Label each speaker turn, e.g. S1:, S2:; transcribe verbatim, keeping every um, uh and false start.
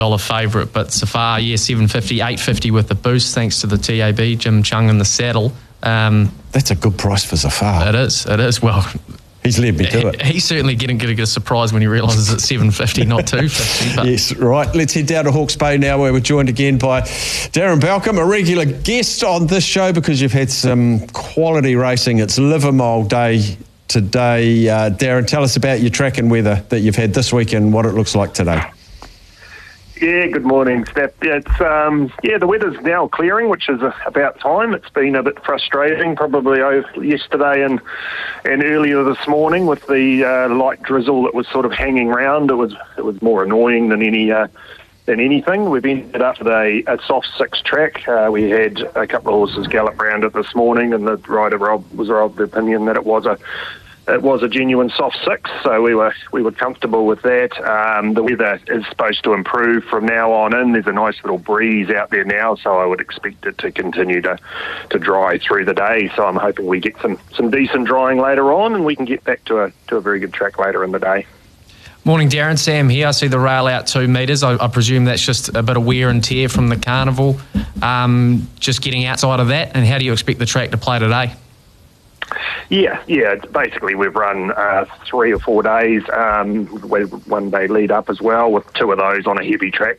S1: dollar favourite, but so far, yeah, seven fifty, eight fifty with the boost, thanks to the T A B, Jim Chung in the saddle. Um,
S2: That's a good price for Zafar.
S1: It is, it is. Well,
S2: he's led me to it.
S1: He's certainly getting going to get a surprise when he realises it's seven fifty, not two fifty. But.
S2: Yes, right. Let's head down to Hawke's Bay now, where we're joined again by Darren Balcombe, a regular guest on this show because you've had some quality racing. It's Livermore Day today. Uh, Darren, tell us about your track and weather that you've had this week and what it looks like today.
S3: Yeah, good morning, Steph. Yeah, it's um, yeah, the weather's now clearing, which is uh, about time. It's been a bit frustrating, probably over yesterday and and earlier this morning with the uh, light drizzle that was sort of hanging around. It was it was more annoying than any uh, than anything. We've ended up with a, a soft six track. Uh, we had a couple of horses gallop around it this morning, and the rider Rob was of the opinion that it was a It was a genuine soft six, so we were we were comfortable with that. Um, the weather is supposed to improve from now on in. There's a nice little breeze out there now, so I would expect it to continue to, to dry through the day. So I'm hoping we get some, some decent drying later on, and we can get back to a to a very good track later in the day.
S1: Morning, Darren. Sam here. I see the rail out two metres. I, I presume that's just a bit of wear and tear from the carnival. Um, just getting outside of that, and how do you expect the track to play today?
S3: Yeah, yeah. Basically, we've run uh, three or four days, um, with one day lead up as well, with two of those on a heavy track